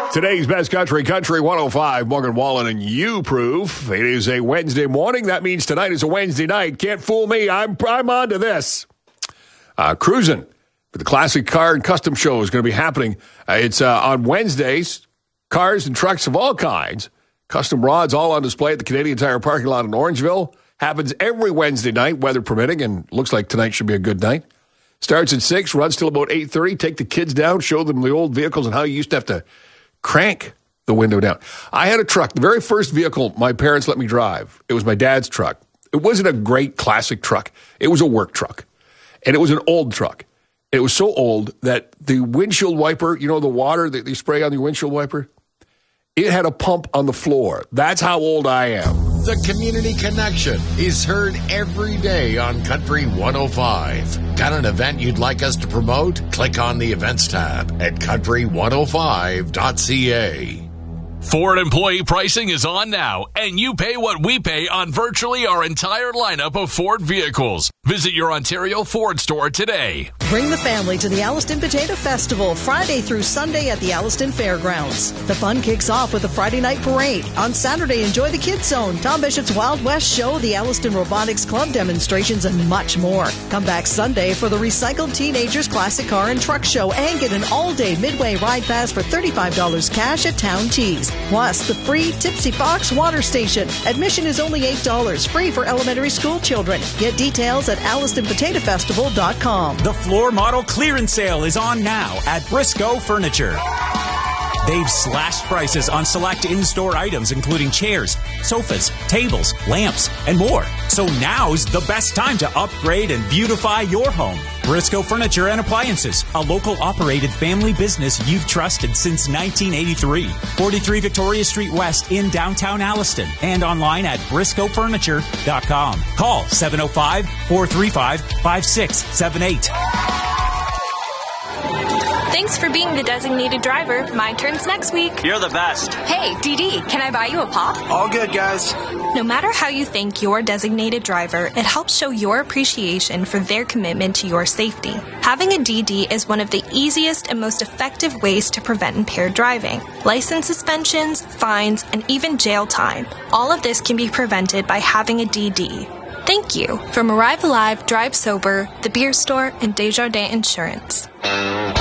Today's best country 105, Morgan Wallen and You Proof. It is a Wednesday morning. That means tonight is a Wednesday night. Can't fool me. I'm on to this. Cruising for the Classic Car and Custom Show is going to be happening. It's on Wednesdays. Cars and trucks of all kinds. Custom rods all on display at the Canadian Tire parking lot in Orangeville. Happens every Wednesday night, weather permitting, and looks like tonight should be a good night. Starts at 6, runs till about 8:30. Take the kids down, show them the old vehicles and how you used to have to crank the window down. I had a truck, the very first vehicle my parents let me drive. It was my dad's truck. It wasn't a great classic truck. It was a work truck, and it was an old truck. It was so old that the windshield wiper, you know, the water that they spray on the windshield wiper, it had a pump on the floor. That's how old I am. The Community Connection is heard every day on Country 105. Got an event you'd like us to promote? Click on the events tab at country105.ca. Ford employee pricing is on now, and you pay what we pay on virtually our entire lineup of Ford vehicles. Visit your Ontario Ford store today. Bring the family to the Alliston Potato Festival Friday through Sunday at the Alliston Fairgrounds. The fun kicks off with a Friday night parade. On Saturday, enjoy the Kids Zone, Tom Bishop's Wild West Show, the Alliston Robotics Club demonstrations, and much more. Come back Sunday for the Recycled Teenagers Classic Car and Truck Show and get an all-day Midway Ride Pass for $35 cash at Town Tees. Plus, the free Tipsy Fox water station. Admission is only $8, free for elementary school children. Get details at AllistonPotatoFestival.com. The floor model clearance sale is on now at Briscoe Furniture. They've slashed prices on select in-store items, including chairs, sofas, tables, lamps, and more. So now's the best time to upgrade and beautify your home. Briscoe Furniture and Appliances, a local operated family business you've trusted since 1983. 43 Victoria Street West in downtown Alliston and online at briscoefurniture.com. Call 705-435-5678. Thanks for being the designated driver. My turn's next week. You're the best. Hey, DD, can I buy you a pop? All good, guys. No matter how you thank your designated driver, it helps show your appreciation for their commitment to your safety. Having a DD is one of the easiest and most effective ways to prevent impaired driving. License suspensions, fines, and even jail time. All of this can be prevented by having a DD. Thank you. From Arrive Alive, Drive Sober, The Beer Store, and Desjardins Insurance.